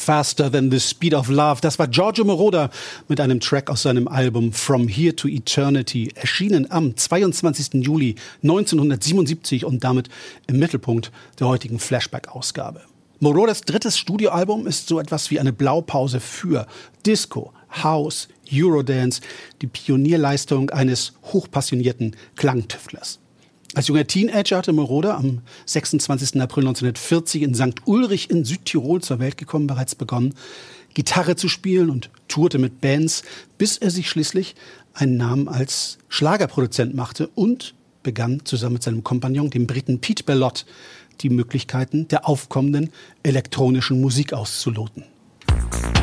Faster Than the Speed of Love. Das war Giorgio Moroder mit einem Track aus seinem Album From Here to Eternity, erschienen am 22. Juli 1977 und damit im Mittelpunkt der heutigen Flashback-Ausgabe. Moroders drittes Studioalbum ist so etwas wie eine Blaupause für Disco, House, Eurodance, die Pionierleistung eines hochpassionierten Klangtüftlers. Als junger Teenager hatte Moroder am 26. April 1940 in St. Ulrich in Südtirol zur Welt gekommen bereits begonnen, Gitarre zu spielen und tourte mit Bands, bis er sich schließlich einen Namen als Schlagerproduzent machte und begann zusammen mit seinem Kompagnon, dem Briten Pete Bellotte, die Möglichkeiten der aufkommenden elektronischen Musik auszuloten.